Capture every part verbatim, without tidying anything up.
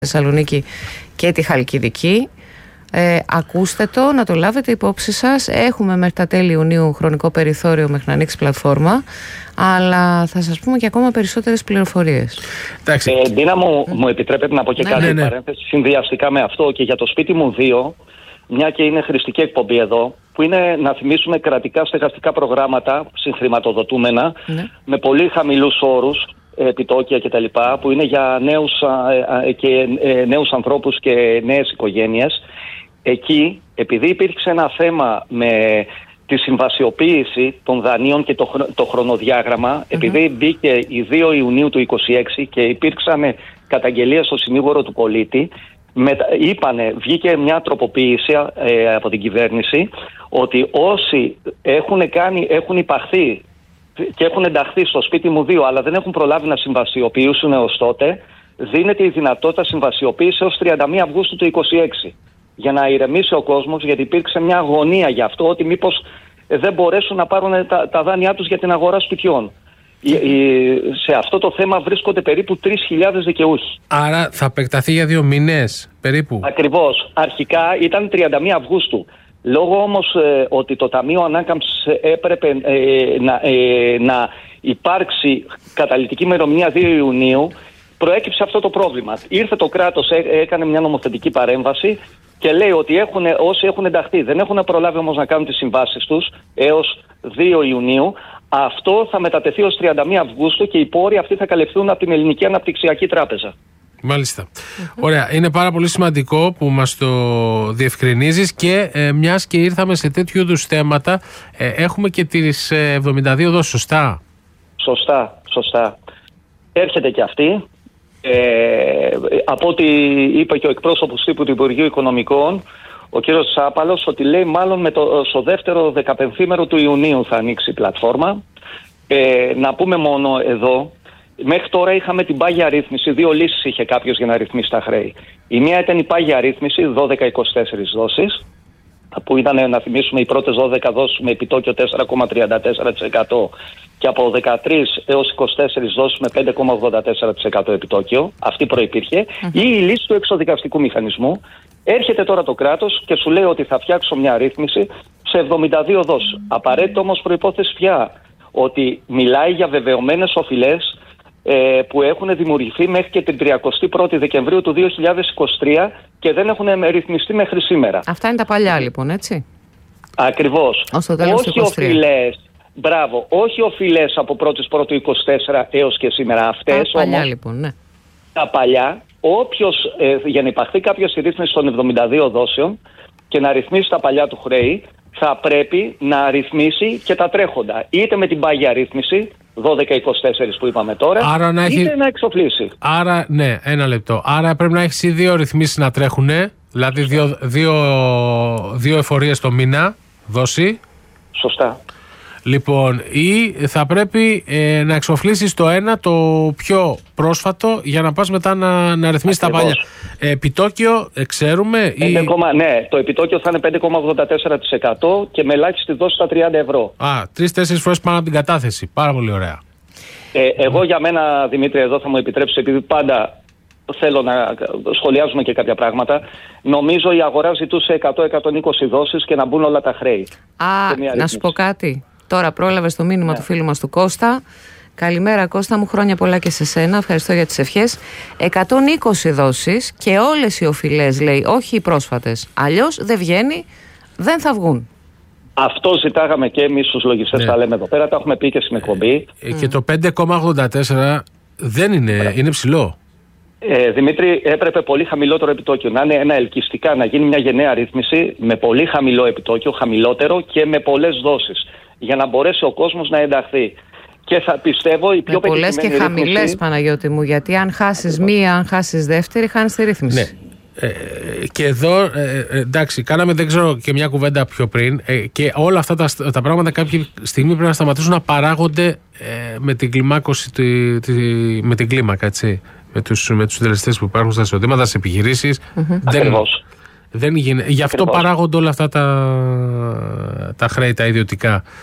Θεσσαλονίκη και τη Χαλκιδική. Ε, ακούστε το, να το λάβετε υπόψη σας. Έχουμε μέχρι τα τέλη Ιουνίου χρονικό περιθώριο μέχρι να ανοίξει πλατφόρμα, αλλά θα σας πούμε και ακόμα περισσότερες πληροφορίες. Ε, Ντίνα μου, mm. μου επιτρέπετε να πω και ναι, κάτι ναι, ναι. παρένθεση συνδυαστικά με αυτό και για το σπίτι μου δύο, μια και είναι χρηστική εκπομπή εδώ, που είναι να θυμίσουμε κρατικά στεγαστικά προγράμματα συγχρηματοδοτούμενα, ναι. με πολύ χαμηλούς όρους, επιτόκια κτλ., που είναι για νέους, και, νέους ανθρώπους και νέες οικογένειες. Εκεί, επειδή υπήρξε ένα θέμα με τη συμβασιοποίηση των δανείων και το, χρο, το χρονοδιάγραμμα, mm-hmm. επειδή μπήκε η δύο Ιουνίου του είκοσι έξι και υπήρξαν καταγγελίες στο συνήγορο του πολίτη, με, είπανε, βγήκε μια τροποποίηση ε, από την κυβέρνηση ότι όσοι έχουν, κάνει, έχουν υπαχθεί και έχουν ενταχθεί στο σπίτι μου δύο, αλλά δεν έχουν προλάβει να συμβασιοποιήσουν έως τότε, δίνεται η δυνατότητα συμβασιοποίηση έως τριάντα μία Αυγούστου του είκοσι έξι. Για να ηρεμήσει ο κόσμος, γιατί υπήρξε μια αγωνία γι' αυτό, ότι μήπως δεν μπορέσουν να πάρουν τα, τα δάνειά τους για την αγορά σπιτιών. Η, η, σε αυτό το θέμα βρίσκονται περίπου τρεις χιλιάδες δικαιούχοι. Άρα θα επεκταθεί για δύο μήνες περίπου. Ακριβώς. Αρχικά ήταν τριάντα μία Αυγούστου. Λόγω όμως ε, ότι το Ταμείο Ανάκαμψης έπρεπε ε, να, ε, να υπάρξει καταλυτική ημερομηνία δύο Ιουνίου, προέκυψε αυτό το πρόβλημα. Ήρθε το κράτος, έ, έκανε μια νομοθετική παρέμβαση και λέει ότι έχουν, όσοι έχουν ενταχθεί δεν έχουν προλάβει όμως να κάνουν τις συμβάσεις τους έως δύο Ιουνίου. Αυτό θα μετατεθεί ως τριάντα μία Αυγούστου και οι πόροι αυτοί θα καλυφθούν από την Ελληνική Αναπτυξιακή Τράπεζα. Μάλιστα. Mm-hmm. Ωραία. Είναι πάρα πολύ σημαντικό που μας το διευκρινίζεις και ε, μιας και ήρθαμε σε τέτοιου είδους θέματα, ε, έχουμε και τις ε, εβδομήντα δύο δόσεις, σωστά? Σωστά, σωστά. Έρχεται και αυτή. Ε, από ό,τι είπε και ο εκπρόσωπος τύπου του Υπουργείου Οικονομικών, ο κύριος Τσάπαλος, ότι λέει μάλλον με το, στο δεύτερο δεκαπενθήμερο του Ιουνίου θα ανοίξει η πλατφόρμα. Ε, να πούμε μόνο εδώ, μέχρι τώρα είχαμε την πάγια ρύθμιση, δύο λύσεις είχε κάποιος για να ρυθμίσει τα χρέη. Η μία ήταν η πάγια ρύθμιση, δώδεκα είκοσι τέσσερα δόσεις, που ήταν, να θυμίσουμε, οι πρώτες δώδεκα δόσεις με επιτόκιο τέσσερα κόμμα τριάντα τέσσερα τοις εκατό και από δεκατρείς έως είκοσι τέσσερα δόσεις με πέντε κόμμα ογδόντα τέσσερα τοις εκατό επιτόκιο. Αυτή προϋπήρχε. Mm-hmm. Ή η λύση του εξοδικαστικού μηχανισμού. Έρχεται τώρα το κράτος και σου λέει ότι θα φτιάξω μια ρύθμιση σε εβδομήντα δύο δόσεις. Απαραίτητο όμως προϋπόθεση πια, ότι μιλάει για βεβαιωμένες οφειλές ε, που έχουν δημιουργηθεί μέχρι και την τριάντα πρώτη Δεκεμβρίου του δύο χιλιάδες είκοσι τρία και δεν έχουν ρυθμιστεί μέχρι σήμερα. Αυτά είναι τα παλιά λοιπόν, έτσι. Ακριβώς. Όχι οφειλές, μπράβο, όχι οφειλές από πρώτη Πρώτου είκοσι τέσσερα έως και σήμερα. Αυτές τα παλιά όμως, λοιπόν, ναι. Τα παλιά, όποιος, ε, για να υπαχθεί κάποια ρύθμιση των εβδομήντα δύο δόσεων και να ρυθμίσει τα παλιά του χρέη, θα πρέπει να ρυθμίσει και τα τρέχοντα. Είτε με την πάγια ρύθμιση, δώδεκα είκοσι τέσσερα που είπαμε τώρα, άρα να έχει... είτε να εξοφλήσει. Άρα, ναι, ένα λεπτό. Άρα πρέπει να έχεις ή δύο ρυθμίσεις να τρέχουν, δηλαδή δύο, δύο, δύο εφορίες το μήνα, δόση. Σωστά. Λοιπόν, ή θα πρέπει ε, να εξοφλήσεις το ένα, το πιο πρόσφατο, για να πας μετά να, να ρυθμίσεις τα παλιά. Ε, επιτόκιο, ε, ξέρουμε. Ή... πέντε, ναι, το επιτόκιο θα είναι πέντε κόμμα ογδόντα τέσσερα τοις εκατό και με ελάχιστη δόση στα τριάντα ευρώ. Α, τρεις-τέσσερις φορές πάνω από την κατάθεση. Πάρα πολύ ωραία. Ε, εγώ για μένα, Δημήτρη, εδώ θα μου επιτρέψει, επειδή πάντα θέλω να σχολιάζουμε και κάποια πράγματα, νομίζω η αγορά ζητούσε εκατό με εκατόν είκοσι δόσεις και να μπουν όλα τα χρέη. Α, να σου πω κάτι. Τώρα πρόλαβες το μήνυμα, ναι, του φίλου μας του Κώστα. Καλημέρα Κώστα μου, χρόνια πολλά και σε σένα. Ευχαριστώ για τις ευχές. εκατόν είκοσι δόσεις και όλες οι οφειλές, λέει, όχι οι πρόσφατες. Αλλιώς δεν βγαίνει, δεν θα βγουν. Αυτό ζητάγαμε και εμείς τους λογιστές, ναι, τα λέμε εδώ πέρα, τα έχουμε πει και στην εκπομπή. Ε, και το πέντε κόμμα ογδόντα τέσσερα δεν είναι, είναι ψηλό. Ε, Δημήτρη, έπρεπε πολύ χαμηλότερο επιτόκιο. Να είναι ένα ελκυστικά, να γίνει μια γενναία ρύθμιση με πολύ χαμηλό επιτόκιο, χαμηλότερο και με πολλές δόσεις, για να μπορέσει ο κόσμος να ενταχθεί. Και θα πιστεύω η πιο πετυχημένη ρύθμιση... πολλές και χαμηλές, ρύθμιση... Παναγιώτη μου, γιατί αν χάσεις μία, αν χάσεις δεύτερη, χάνεις τη ρύθμιση. Ναι. Ε, και εδώ, ε, εντάξει, κάναμε δεν ξέρω και μια κουβέντα πιο πριν, ε, και όλα αυτά τα, τα πράγματα κάποια στιγμή πρέπει να σταματήσουν να παράγονται ε, με την κλιμάκωση, τη, τη, με την κλίμακα, έτσι. Με τους, με τους συντελεστές που υπάρχουν στα εισοδήματα, στις επιχειρήσεις. Mm-hmm. Δεν, δεν γίνει. Γι' αυτό Ακριβώς. παράγονται όλα αυτά τα, τα χρέη, τα ιδιωτικά.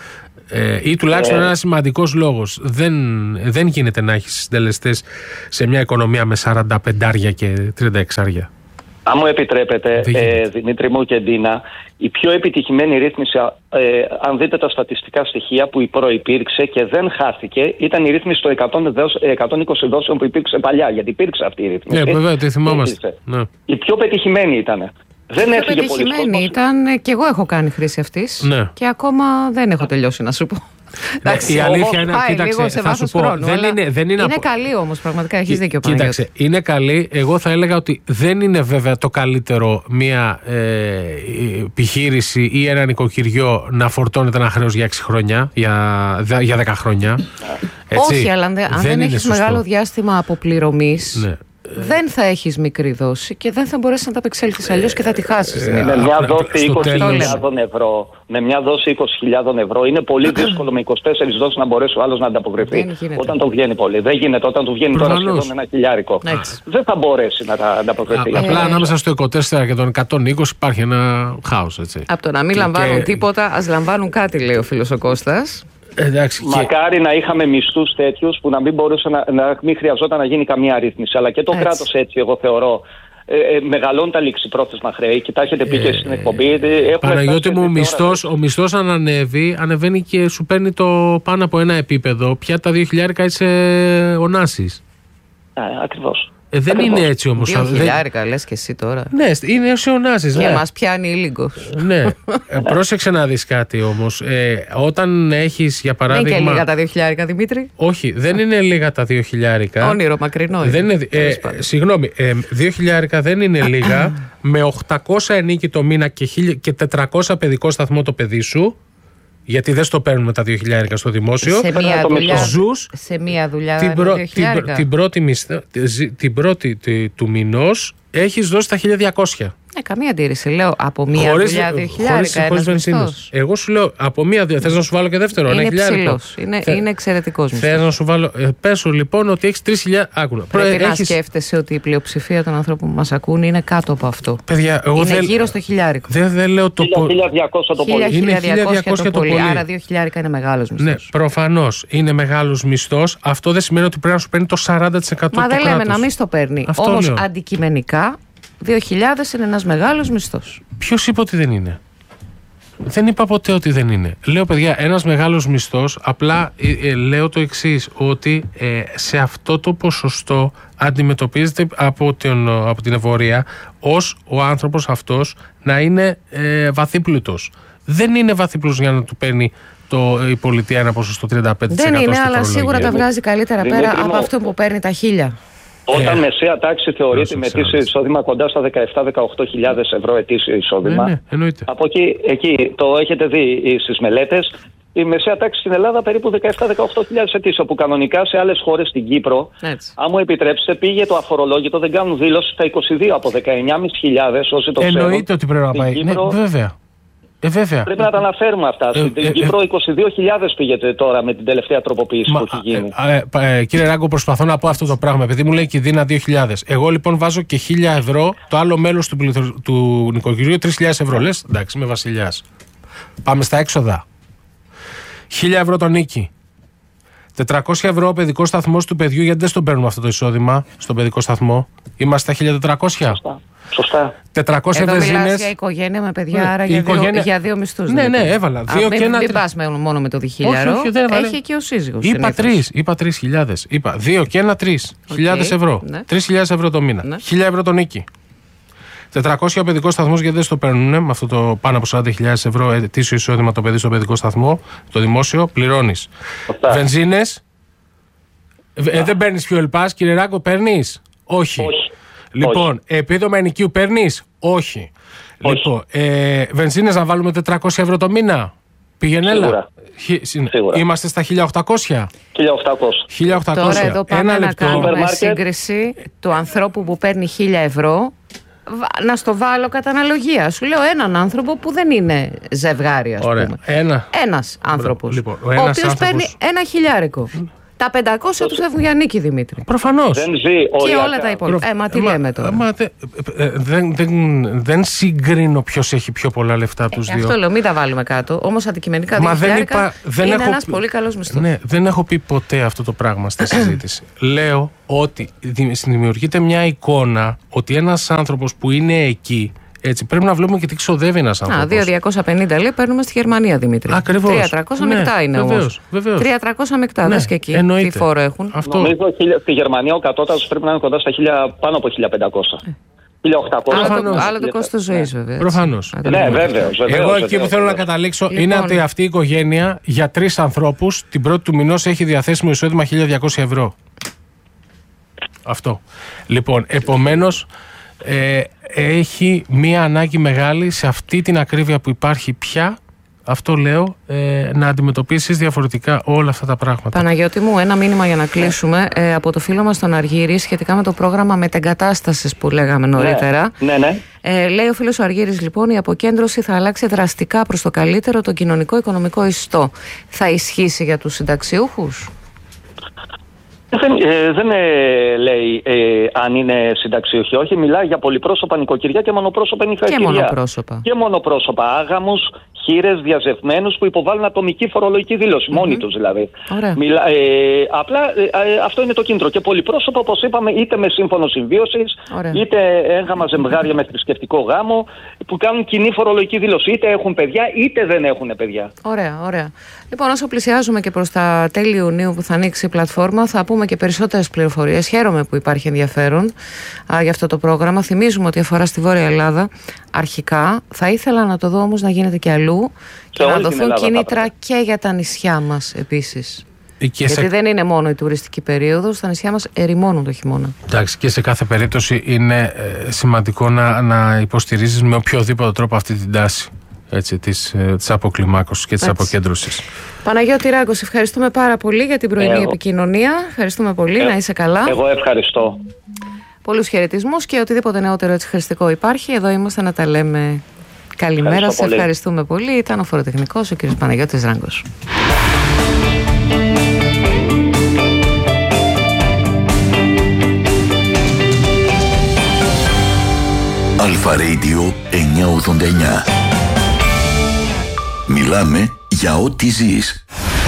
Ε, ή τουλάχιστον ε, ένα σημαντικός λόγος. Δεν, δεν γίνεται να έχεις συντελεστές σε μια οικονομία με σαράντα πέντε και τριάντα έξι. Αν μου επιτρέπετε, ε, Δημήτρη μου και Ντίνα, η πιο επιτυχημένη ρύθμιση, ε, αν δείτε τα στατιστικά στοιχεία που προϋπήρξε και δεν χάθηκε, ήταν η ρύθμιση των εκατόν είκοσι δόσεων που υπήρξε παλιά, γιατί υπήρξε αυτή η ρύθμιση. Ναι, βέβαια, τη θυμόμαστε. Ναι. Η πιο πετυχημένη ήταν. Δεν έφυγε πολύ. Η πιο πετυχημένη ήταν, και εγώ έχω κάνει χρήση αυτής, ναι. Και ακόμα δεν έχω τελειώσει να σου πω. Εντάξει, η αλήθεια είναι, κοίταξε, θα σου πω, χρόνου, δεν είναι, δεν είναι, είναι απο... καλή όμως, πραγματικά έχεις δίκιο. Κοίταξε, Παναγιώτη. Είναι καλή. Εγώ θα έλεγα ότι δεν είναι βέβαια το καλύτερο μια ε, επιχείρηση ή ένα νοικοκυριό να φορτώνεται ένα χρέος για έξι χρόνια, για, για δέκα χρόνια. Έτσι. Όχι, αλλά αν δεν, δεν, δεν έχεις μεγάλο διάστημα αποπληρωμής, ναι. Δεν θα έχεις μικρή δόση και δεν θα μπορέσεις να τα απεξέλθεις αλλιώς και θα τη χάσεις. Ε, με μια δόση είκοσι χιλιάδες ευρώ, με μια δόση είκοσι χιλιάδες ευρώ είναι πολύ δύσκολο με είκοσι τέσσερις δόσεις να μπορέσει ο άλλος να ανταποκριθεί. Όταν το βγαίνει πολύ. Δεν γίνεται όταν του βγαίνει τώρα σχεδόν ένα χιλιάρικο. Δεν θα μπορέσει να τα ανταποκριθεί. Α, απλά ανάμεσα στο είκοσι τέσσερα και τον εκατόν είκοσι υπάρχει ένα χάος. Από το να μην και, λαμβάνουν και... τίποτα, ας λαμβάνουν κάτι, λέει ο φίλος ο Κώστας. Εντάξει, μακάρι και... να είχαμε μισθούς τέτοιους που να μην, μπορούσε να, να μην χρειαζόταν να γίνει καμία ρύθμιση. Αλλά και το έτσι. Κράτος έτσι, εγώ θεωρώ, ε, ε, μεγαλώνει τα ληξιπρόθεσμα χρέη. Και τα έχετε πει και στην εκπομπή. Παναγιώτη μου, μισθός, ο μισθός αν ανέβει, ανεβαίνει και σου παίρνει το πάνω από ένα επίπεδο. Πια τα δύο χιλιάρικα είσαι ονάσεις. Ε, ακριβώς. Ε, δεν Ακριβώς. είναι έτσι όμως. Δύο χιλιάρικα λες και εσύ τώρα. Ναι, είναι αιωνάζεις. Και ναι. μας πιάνει λίγος. Ναι. ε, πρόσεξε να δεις κάτι όμως. Ε, όταν έχεις για παράδειγμα... Δεν είναι και λίγα τα δύο χιλιάρικα, Δημήτρη. Όχι, δεν είναι λίγα τα δύο χιλιάρικα. Όνειρο μακρινό. Δεν είναι, ε, ε, συγγνώμη, ε, δύο χιλιάρικα δεν είναι λίγα. Με οκτακόσια ενίκη το μήνα και, και τετρακόσια παιδικό σταθμό το παιδί σου. Γιατί δεν στο παίρνουμε τα δύο χιλιάρικα στο δημόσιο. Σε μία δουλειά, ζους, σε μία δουλειά την, προ, την, την πρώτη, μισθα, την πρώτη του μηνός έχεις δώσει τα χίλια διακόσια. Ε, καμία αντίρρηση. Λέω από μία χωρίς, δουλειά δύο χιλιάρικα ένας μισθός. Εγώ σου λέω από μία δουλειά. Θες να σου βάλω και δεύτερο. Είναι ψηλός. Είναι, Θε, είναι εξαιρετικός μισθός. Θες να σου βάλω. Ε, πες σου λοιπόν ότι έχεις τρεις χιλιάδες. Άκουνα. Πρέπει έχεις... να σκέφτεσαι ότι η πλειοψηφία των ανθρώπων που μας ακούν είναι κάτω από αυτό. Παιδιά, εγώ είναι δεν... γύρω στο χιλιάρικο. Δεν δε λέω το χίλια διακόσια το πολύ. Είναι χίλια διακόσια το πολύ. Άρα δύο χιλιάρικα είναι μεγάλος μισθός. Ναι, προφανώς είναι μεγάλος μισθός. Αυτό δεν σημαίνει ότι πρέπει να σου παίρνει το σαράντα τοις εκατό. Μα δεν λέμε να μην στο παίρνει. Όμως αντικειμενικά δύο χιλιάδες είναι ένας μεγάλος μισθός. Ποιος είπε ότι δεν είναι? Δεν είπα ποτέ ότι δεν είναι. Λέω, παιδιά, ένας μεγάλος μισθός, απλά ε, ε, λέω το εξής, ότι ε, σε αυτό το ποσοστό αντιμετωπίζεται από την, από την εφορία ως ο άνθρωπος αυτός να είναι ε, βαθύπλουτος. Δεν είναι βαθύπλουτος για να του παίρνει το, η πολιτεία ένα ποσοστό τριάντα πέντε τοις εκατό. Δεν είναι, αλλά σίγουρα τα βγάζει καλύτερα δεν πέρα από αυτό που παίρνει τα χίλια. Όταν ε, μεσαία τάξη θεωρείται με ετήσιο εισόδημα κοντά στα δεκαεπτά με δεκαοκτώ χιλιάδες ευρώ ετήσιο εισόδημα. Ναι, ναι, εννοείται. Από εκεί, εκεί το έχετε δει στις μελέτες. Η μεσαία τάξη στην Ελλάδα περίπου δεκαεπτά με δεκαοκτώ χιλιάδες ετήσιο. Που κανονικά σε άλλες χώρες στην Κύπρο, έτσι. Αν μου επιτρέψετε, πήγε το αφορολόγητο, δεν κάνουν δήλωση στα είκοσι δύο από δεκαεννιά χιλιάδες πεντακόσια όσοι το ξέρουν. Εννοείται ότι πρέπει να πάει. Κύπρο, ναι, βέβαια. Ε, βέβαια. Πρέπει να τα αναφέρουμε αυτά. Στην ε, ε, Κύπρο είκοσι δύο χιλιάδες πήγεται τώρα με την τελευταία τροποποίηση μα, που έχει γίνει. Ε, ε, ε, κύριε Ράγκο, προσπαθώ να πω αυτό το πράγμα. Επειδή μου λέει και η Δίνα δύο χιλιάδες. Εγώ λοιπόν βάζω και χίλια ευρώ. Το άλλο μέλος του, του, του νοικοκυριού τρεις χιλιάδες ευρώ. Λες, εντάξει, είμαι βασιλιάς. Πάμε στα έξοδα. χίλια ευρώ το νίκη. τετρακόσια ευρώ ο παιδικός σταθμός του παιδιού. Γιατί δεν στον παίρνουμε αυτό το εισόδημα στον παιδικό σταθμό? Είμαστε στα χίλια τετρακόσια. Σωστά. Σωστά. τετρακόσια εδώ βενζίνες. Μιλάς για οικογένεια με παιδιά, ναι, άρα για, οικογένεια... δύο, για δύο μισθούς. Ναι, ναι, έβαλα. Δύο Α, και μην, ένα... μην πας μόνο με το διχίλιαρο. Όχι, όχι, δεν έβαλε. Έχει και ο σύζυγος. Είπα τρεις, είπα τρεις χιλιάδες. Είπα δύο και ένα τρεις. Okay. Χιλιάδες ευρώ. Ναι. Τρεις χιλιάδες ευρώ το μήνα. Ναι. Χίλια ευρώ το νίκη. τετρακόσια ο παιδικός σταθμός, γιατί δεν στο παίρνουν με αυτό το πάνω από σαράντα χιλιάδες ευρώ ετήσιο εισόδημα το παιδί στο παιδικό σταθμό, το δημόσιο, πληρώνεις. Βενζίνες. Ε, δεν παίρνεις πιο ελπάς, κύριε Ράγκο, παίρνεις? Όχι. Όχι. Λοιπόν, Όχι. επίδομα ενοικίου παίρνεις? Όχι. Όχι. Λοιπόν, ε, βενζίνες να βάλουμε τετρακόσια ευρώ το μήνα? Πηγαινέλα. Σίγουρα. Είμαστε στα χίλια οκτακόσια. χίλια οκτακόσια. χίλια οκτακόσια. Τώρα εδώ πάμε Ένα να λεπτό. κάνουμε σύγκριση του ανθρώπου που παίρνει χίλια ευρώ. Να στο βάλω κατά αναλογία. Σου λέω έναν άνθρωπο που δεν είναι ζευγάρι, ας Ωραία. πούμε. Ένα. Ένας άνθρωπος, λοιπόν, ο, ο οποίος άνθρωπος... παίρνει ένα χιλιάρικο. Τα πεντακόσια του φεύγουν για νίκη, Δημήτρη. Προφανώς. Δεν ζει Και οριακά. όλα τα υπόλοιπα. Ε, μα τι μα, λέμε τώρα. Μα, δε, ε, δεν, δεν, δεν συγκρίνω ποιος έχει πιο πολλά λεφτά από τους Ε, δύο. αυτό λέω, μην τα βάλουμε κάτω. Όμως αντικειμενικά Μα δεν, δεν είπα, δεν είναι έχω, ένας πολύ καλός μισθός. Ναι, δεν έχω πει ποτέ αυτό το πράγμα στη συζήτηση. Λέω ότι δημιουργείται μια εικόνα ότι ένας άνθρωπος που είναι εκεί, έτσι, πρέπει να βλέπουμε και τι ξοδεύει ένας άνθρωπος. Α, δύο χιλιάδες διακόσια πενήντα λέει παίρνουμε στη Γερμανία, Δημήτρη. Ακριβώς. τρία χιλιάδες τριακόσια Ναι, μεκτά είναι βεβαίως, όμως. βεβαίως. τρία χιλιάδες τριακόσια μεκτά, Ναι, δες και εκεί. εννοείται. Τι φόρο έχουν. Αυτό. Νομίζω στη Γερμανία ο κατώτατος πρέπει να είναι κοντά στα χίλια, πάνω από χίλια πεντακόσια. χίλια οκτακόσια. Άλλο το, Προφανώς. άλλο το κόστος ζωής, βέβαια. έτσι. Προφανώς. Α, το Ναι, λέμε. βέβαιος, βέβαιος. Εγώ εκεί βέβαιος, που θέλω να βέβαιος. καταλήξω Λοιπόν. είναι ότι αυτή η οικογένεια για τρεις ανθρώπους την πρώτη του μηνός έχει διαθέσιμο εισόδημα χίλια διακόσια ευρώ. Αυτό. Λοιπόν, επομένως ε, έχει μία ανάγκη μεγάλη σε αυτή την ακρίβεια που υπάρχει πια, αυτό λέω, ε, να αντιμετωπίσεις διαφορετικά όλα αυτά τα πράγματα. Παναγιώτη μου, ένα μήνυμα για να κλείσουμε ε, από το φίλο μας τον Αργύρη σχετικά με το πρόγραμμα μετεγκατάστασης που λέγαμε νωρίτερα. Ναι, ναι. Ε, λέει ο φίλος ο Αργύρης, λοιπόν, η αποκέντρωση θα αλλάξει δραστικά προς το καλύτερο τον κοινωνικό-οικονομικό ιστό. Θα ισχύσει για τους συνταξιούχους? Δεν, ε, δεν ε, λέει ε, αν είναι συνταξιούχοι, όχι. Μιλάει για πολυπρόσωπα νοικοκυριά και μονοπρόσωπα νοικοκυριά. Και μονοπρόσωπα. Και μονοπρόσωπα. Άγαμους, χήρες, διαζευμένους που υποβάλλουν ατομική φορολογική δήλωση. Mm-hmm. Μόνοι τους δηλαδή. Ωραία. Μιλά, ε, απλά ε, ε, αυτό είναι το κίνητρο. Και πολυπρόσωπα, όπως είπαμε, είτε με σύμφωνο συμβίωσης, είτε έγγαμα ζευγάρια με θρησκευτικό γάμο, που κάνουν κοινή φορολογική δήλωση. Είτε έχουν παιδιά, είτε δεν έχουν παιδιά. Ωραία, ωραία. Λοιπόν, όσο πλησιάζουμε και προς τα τέλη Ιουνίου που θα ανοίξει η πλατφόρμα, θα πούμε και περισσότερες πληροφορίες. Χαίρομαι που υπάρχει ενδιαφέρον α, για αυτό το πρόγραμμα. Θυμίζουμε ότι αφορά στη Βόρεια Ελλάδα αρχικά. Θα ήθελα να το δω όμως να γίνεται και αλλού και να δοθούν κίνητρα και για τα νησιά μας επίσης. Και Γιατί σε... δεν είναι μόνο η τουριστική περίοδος, τα νησιά μας ερημώνουν το χειμώνα. Εντάξει, και σε κάθε περίπτωση είναι ε, σημαντικό να, να υποστηρίζεις με οποιοδήποτε τρόπο αυτή την τάση. Έτσι, της, της αποκλιμάκωσης και της έτσι. Αποκέντρωσης. Παναγιώτη Ράγκο, ευχαριστούμε πάρα πολύ για την πρωινή εγώ. επικοινωνία. Ευχαριστούμε πολύ, ε, να είσαι καλά. Εγώ ευχαριστώ. Πολλούς χαιρετισμούς και οτιδήποτε νεότερο έτσι χρηστικό υπάρχει. Εδώ είμαστε να τα λέμε. Καλημέρα, σε ευχαριστούμε πολύ. Ήταν ο φοροτεχνικός, ο κ. Παναγιώτης Ράγκος. Αλφα Radio εννιακόσια ογδόντα εννιά. Μιλάμε για ό,τι ζεις.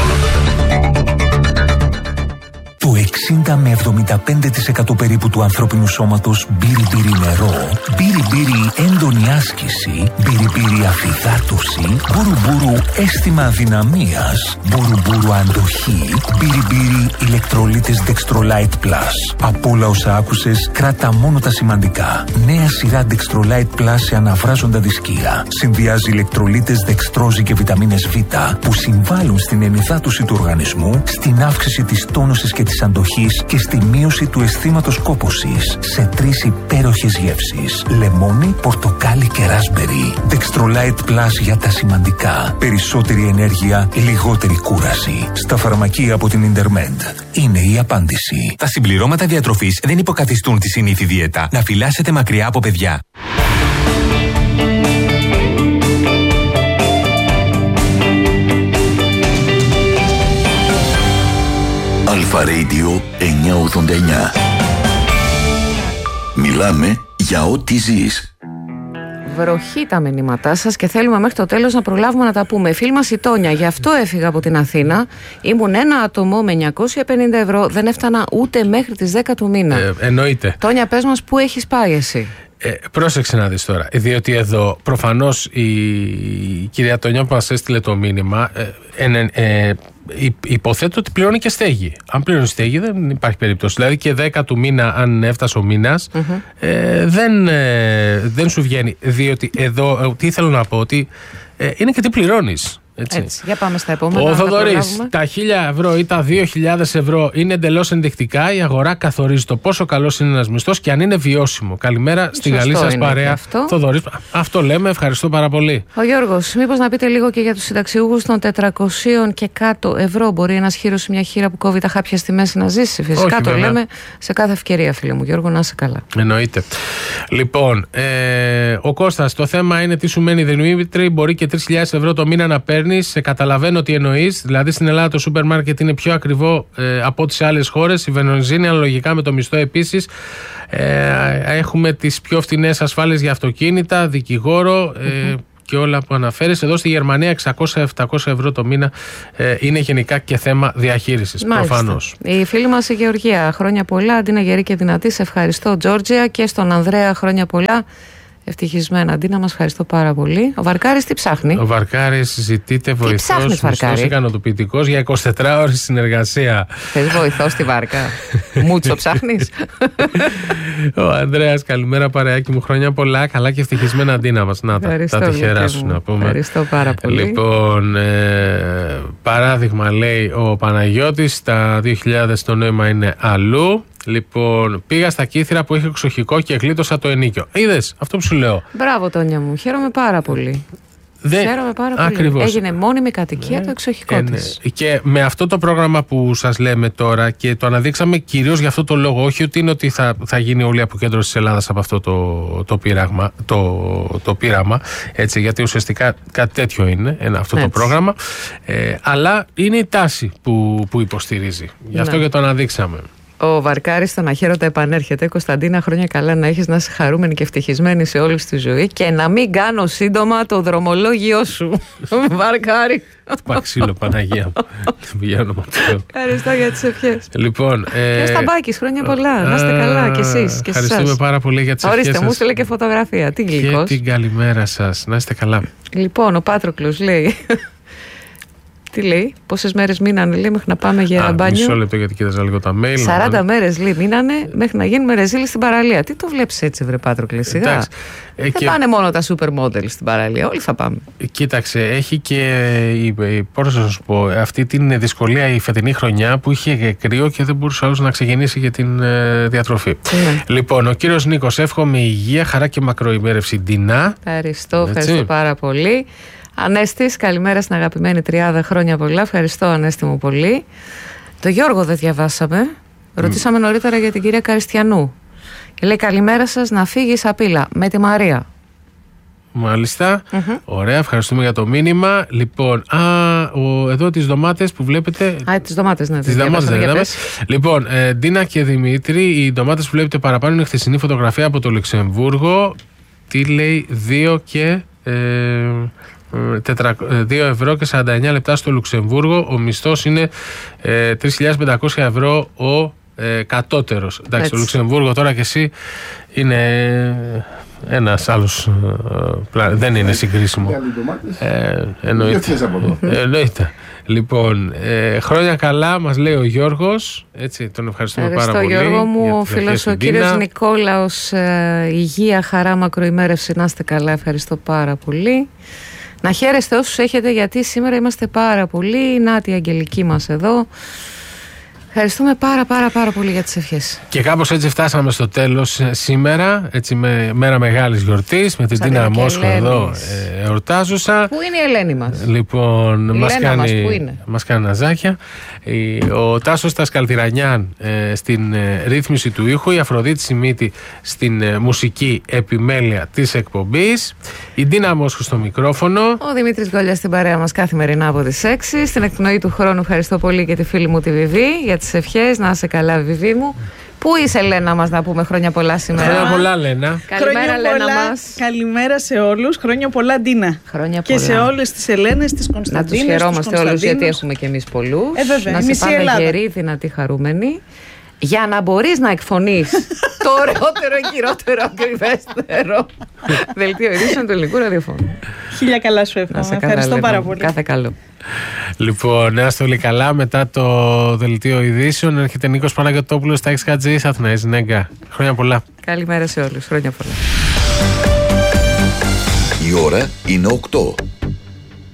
Το εξήντα με εβδομήντα πέντε τοις εκατό περίπου του ανθρώπινου σώματος μπύρι-μπύρι νερό, μπύρι-μπύρι έντονη άσκηση, μπύρι-μπύρι αφυδάτωση, μπουρου-μπουρου αίσθημα αδυναμίας, μπουρου-μπουρου αντοχή, μπύρι-μπύρι ηλεκτρολίτες Dextrolite Plus. Από όλα όσα άκουσες, κράτα μόνο τα σημαντικά. Νέα σειρά Dextrolite Plus σε αναβράζοντα δισκία. Συνδυάζει ηλεκτρολίτες δεξτρόζη και βιταμίνες Β που συμβάλλουν στην ενυδάτωση του οργανισμού, στην αύξηση της τόνωσης και της αντοχής και στη μείωση του αισθήματος κόπωσης σε τρεις υπέροχες γεύσεις: λεμόνι, πορτοκάλι και ράσμπερι. Dextrolite Plus για τα σημαντικά. Περισσότερη ενέργεια, λιγότερη κούραση. Στα φαρμακεία από την Intermed. Είναι η απάντηση. Τα συμπληρώματα διατροφής δεν υποκαθιστούν τη συνήθη δίαιτα. Να φυλάσσετε μακριά από παιδιά. Αλφα Radio εννιακόσια ογδόντα εννιά. Μιλάμε για ό,τι ζεις. Βροχή τα μηνύματά σας και θέλουμε μέχρι το τέλος να προλάβουμε να τα πούμε. Φίλη μας η Τόνια, γι' αυτό έφυγα από την Αθήνα. Ήμουν ένα άτομο με εννιακόσια πενήντα ευρώ, δεν έφτανα ούτε μέχρι τις δέκα του μήνα. Ε, εννοείται. Τόνια, πες μας πού έχεις πάει εσύ. Ε, πρόσεξε να δεις τώρα, διότι εδώ προφανώς η, η κυρία Τόνια που μας έστειλε το μήνυμα ε, ε, ε, υποθέτω ότι πληρώνει και στέγη. Αν πληρώνει στέγη δεν υπάρχει περίπτωση. Δηλαδή και δέκα του μήνα, αν έφτασε ο μήνας, mm-hmm. ε, δεν, ε, δεν σου βγαίνει. Διότι εδώ, τι θέλω να πω, ότι ε, είναι και τι πληρώνεις. Έτσι. Έτσι, για πάμε στα επόμενα. Ο Θοδωρής, τα χίλια ευρώ ή τα δύο χιλιάδες ευρώ είναι εντελώς ενδεικτικά. Η αγορά καθορίζει το πόσο καλός είναι ένας μισθός και αν είναι βιώσιμο. Καλημέρα στη Γαλλία σας παρέα. Θοδωρής, αυτό λέμε, ευχαριστώ πάρα πολύ. Ο Γιώργος, μήπως να πείτε λίγο και για τους συνταξιούχους των τετρακόσια και κάτω ευρώ. Μπορεί ένας χείρος ή μια χείρα που κόβει τα χάπια στη μέση να ζήσει. Φυσικά. Όχι, το βέβαια. Λέμε σε κάθε ευκαιρία, φίλε μου. Γιώργο, να είσαι καλά. Εννοείται. Λοιπόν, ε, ο Κώστας, το θέμα είναι τι σου μένει, Δημήτρη. Μπορεί και τρεις χιλιάδες ευρώ το μήνα να παίρνει. καταλαβαίνεις, σε καταλαβαίνω τι εννοείς. Δηλαδή στην Ελλάδα το σούπερ μάρκετ είναι πιο ακριβό ε, από τις άλλες χώρες. Η βενζίνη αναλογικά με το μισθό επίσης. Ε, έχουμε τις πιο φτηνές ασφάλειες για αυτοκίνητα, δικηγόρο. Ε, και όλα που αναφέρεις. Εδώ στη Γερμανία εξακόσια με επτακόσια ευρώ το μήνα ε, είναι γενικά και θέμα διαχείρισης. Προφανώς. Η φίλη μας η Γεωργία, χρόνια πολλά. Αντίνα γερή και δυνατή. Σε ευχαριστώ, Τζόρτζια. Και στον Ανδρέα, χρόνια πολλά. Ευτυχισμένα. Αντίνα, μας ευχαριστώ πάρα πολύ. Ο Βαρκάρης τι ψάχνει? Ο Βαρκάρης ζητείται βοηθός, μισθός ικανοποιητικός για εικοσιτετράωρη συνεργασία. Θες βοηθό στη Βάρκα? Μούτσο ψάχνεις? Ο Ανδρέας, καλημέρα παρεάκι μου, χρόνια πολλά. Καλά και ευτυχισμένα, Αντίνα μας. Να τα, τα τυχερά σου να πούμε. Ευχαριστώ πάρα πολύ. Λοιπόν, ε, παράδειγμα λέει ο Παναγιώτης, τα δύο χιλιάδες το νόημα είναι αλλού. Λοιπόν, πήγα στα Κύθυρα που είχε εξοχικό και γλίτωσα το ενίκιο. Είδες αυτό που σου λέω? Μπράβο, Τόνια μου. Χαίρομαι πάρα πολύ. Δεν... Χαίρομαι πάρα πολύ. Ακριβώς. Έγινε μόνιμη κατοικία ε, το εξοχικό ε, της. Ναι. Και με αυτό το πρόγραμμα που σας λέμε τώρα, και το αναδείξαμε κυρίως για αυτό το λόγο, όχι ότι είναι ότι θα, θα γίνει όλη η αποκέντρωση της Ελλάδας από αυτό το, το, πείραγμα, το, το πείραμα, έτσι, γιατί ουσιαστικά κάτι τέτοιο είναι ένα, αυτό έτσι. Το πρόγραμμα, ε, αλλά είναι η τάση που, που υποστηρίζει. Γι' αυτό ναι. Και το αναδείξαμε. Ο Βαρκάρης στον Αχέρωτα επανέρχεται. Κωνσταντίνα, χρόνια καλά να έχεις, να είσαι χαρούμενη και ευτυχισμένη σε όλη τη ζωή και να μην κάνω σύντομα το δρομολόγιο σου. Βαρκάρη. Παξίλο, Παναγία μου. Ευχαριστώ για τις ευχές. Λοιπόν. Και ο Σταμπάκης, χρόνια πολλά. Να είστε καλά κι εσείς. Ευχαριστούμε πάρα πολύ για τις ευχές. Ορίστε, μου στείλε και φωτογραφία. Τι γλυκός. Και την καλημέρα σας. Να είστε καλά. Λοιπόν, ο Πάτροκλος λέει. Τι λέει, πόσες μέρες μείνανε λέει μέχρι να πάμε για Α, μπάνιο? Μισό λεπτό γιατί κοίταζα λίγο τα mail. σαράντα μέρες λέει μείνανε μέχρι να γίνουμε ρεζίλοι στην παραλία. Τι το βλέπεις έτσι, βρε Πάτροκλε, σιγά? Εντάξει, ε, Δεν και... πάνε μόνο τα supermodel στην παραλία, όλοι θα πάμε. Κοίταξε, έχει και πώς θα σου πω, αυτή την δυσκολία η φετινή χρονιά που είχε κρύο και δεν μπορούσε άλλος να ξεκινήσει για την ε, διατροφή. Ναι. Λοιπόν, ο κύριος Νίκος, εύχομαι υγεία, χαρά και μακροημέρευση. Ντινά. Ευχαριστώ, ευχαριστώ πάρα πολύ. Ανέστης, καλημέρα στην αγαπημένη τριάδα, χρόνια πολλά. Ευχαριστώ, Ανέστη μου, πολύ. Το Γιώργο δεν διαβάσαμε. Mm. Ρωτήσαμε νωρίτερα για την κυρία Καριστιανού. Και λέει καλημέρα σας, να φύγει σαπίλα με τη Μαρία. Μάλιστα. Mm-hmm. Ωραία, ευχαριστούμε για το μήνυμα. Λοιπόν, α, ο, εδώ τις ντομάτες που βλέπετε. Α, τις ντομάτες, ναι. Τις ντομάτες δεν είδαμε. Λοιπόν, ε, Ντίνα και Δημήτρη, οι ντομάτες που βλέπετε παραπάνω είναι χθεσινή φωτογραφία από το Λουξεμβούργο. Τι λέει, δύο και. Ε, δύο ευρώ και σαράντα εννιά λεπτά στο Λουξεμβούργο. Ο μισθός είναι ε, τρεις χιλιάδες πεντακόσια ευρώ ο ε, κατώτερος. Εντάξει, το Λουξεμβούργο τώρα και εσύ είναι ένας άλλος ε, δεν είναι συγκρίσιμο. Ε, εννοείται. εννοείται. Λοιπόν, ε, χρόνια καλά μας λέει ο Γιώργος. Έτσι, τον ευχαριστούμε Ευχαριστώ, πάρα πολύ. Ευχαριστώ Γιώργο μου. Ο φίλος ο κύριος Νικόλαος, ε, υγεία, χαρά, μακροημέρευση. Να είστε καλά, ευχαριστώ πάρα πολύ. Να χαίρεστε όσους έχετε, γιατί σήμερα είμαστε πάρα πολύ. Να τη Αγγελική μας εδώ. Ευχαριστούμε πάρα πάρα πάρα πολύ για τις ευχές. Και κάπως έτσι φτάσαμε στο τέλος σήμερα, έτσι με μέρα μεγάλης γιορτής, με την Τίνα Μόσχο εδώ ε, εορτάζουσα. Πού είναι η Ελένη μας? Λοιπόν, η μας κάνει, μας, πού είναι? μας κάνει ναζάκια. Ο Τάσος Τασκαλτηρανιάν ε, στην ε, ρύθμιση του ήχου, η Αφροδίτη Σιμίτη στην ε, μουσική επιμέλεια της εκπομπής, η Τίνα Μόσχο στο μικρόφωνο. Ο Δημήτρης Γκόλιας στην παρέα μας καθημερινά από τις έξι. Στην εκπνοή του χρόνου ευχαριστώ πολύ και τη φίλη μου τη Βιβί για τις ευχές. Να είσαι καλά, Βιβί μου. Πού είσαι, Λένα μας, να πούμε χρόνια πολλά σήμερα? Χρόνια πολλά, Λένα. Καλημέρα, Λένα μας. Καλημέρα σε όλους. Χρόνια πολλά, Ντίνα. Χρόνια και πολλά. σε όλες τις Ελένες, τις Κωνσταντίνες. Να τους χαιρόμαστε όλους, γιατί έχουμε και εμείς πολλούς. Ε, βέβαια. Να σε πάμε γεροί, δυνατοί, χαρούμενοι. Για να μπορείς να εκφωνείς το ωραιότερο, χειρότερο, ακριβέστερο δελτίο ειδήσεων του ελληνικού ραδιοφώνου. Χίλια καλά σου εύχομαι. Ευχαριστώ πάρα πολύ. Κάθε καλό. Λοιπόν, να είστε όλοι καλά. Μετά το δελτίο ειδήσεων έρχεται Νίκος Παναγιωτόπουλος στα X K G Αθηναής Νέγκα. Χρόνια πολλά. Καλημέρα σε όλους. Χρόνια πολλά. Η ώρα είναι οκτώ.